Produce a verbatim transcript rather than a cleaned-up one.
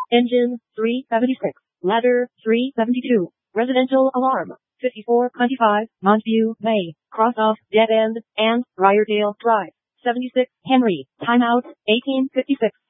Engine, three seventy-six. Ladder, three seventy-two. Residential alarm, fifty-four twenty-five, Montview, May. Cross off, dead end, and Briardale Drive. seventy-six, Henry. Timeout, eighteen fifty-six.